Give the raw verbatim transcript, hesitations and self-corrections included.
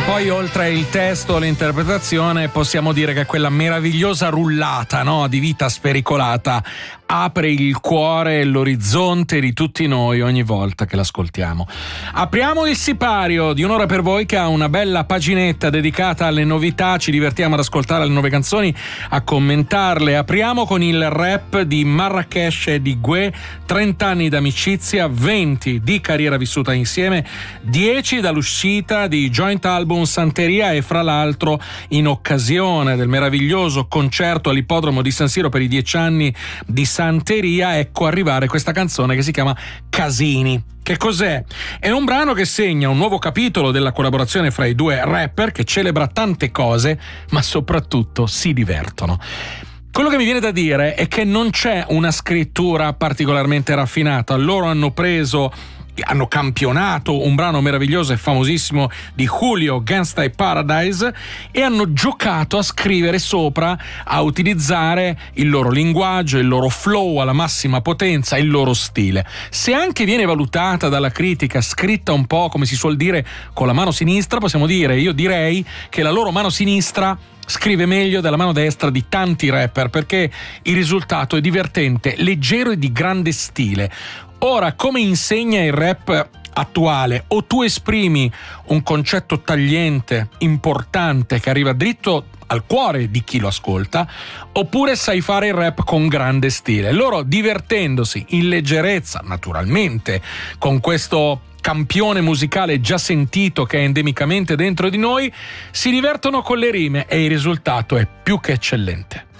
Poi oltre il testo, l'interpretazione, possiamo dire che quella meravigliosa rullata, no, di vita spericolata apre il cuore e l'orizzonte di tutti noi ogni volta che l'ascoltiamo. Apriamo il sipario di Un'ora per voi, che ha una bella paginetta dedicata alle novità. Ci divertiamo ad ascoltare le nuove canzoni, a commentarle. Apriamo con il rap di Marrakesh e di Gue, trenta anni d'amicizia, venti di carriera vissuta insieme, dieci dall'uscita di joint album Santeria, e fra l'altro in occasione del meraviglioso concerto all'ippodromo di San Siro per i dieci anni di Santeria, ecco arrivare questa canzone che si chiama Casini. Che cos'è? È un brano che segna un nuovo capitolo della collaborazione fra i due rapper, che celebra tante cose, ma soprattutto si divertono. Quello che mi viene da dire è che non c'è una scrittura particolarmente raffinata. Loro hanno preso hanno campionato un brano meraviglioso e famosissimo di Julio, Gangsta Paradise, e hanno giocato a scrivere sopra, a utilizzare il loro linguaggio, il loro flow alla massima potenza, il loro stile. Se anche viene valutata dalla critica, scritta un po', come si suol dire, con la mano sinistra, possiamo dire, io direi che la loro mano sinistra scrive meglio della mano destra di tanti rapper, perché il risultato è divertente, leggero e di grande stile. Ora, come insegna il rap attuale, o tu esprimi un concetto tagliente, importante, che arriva dritto al cuore di chi lo ascolta, oppure sai fare il rap con grande stile. Loro, divertendosi in leggerezza, naturalmente, con questo campione musicale già sentito che è endemicamente dentro di noi, si divertono con le rime e il risultato è più che eccellente.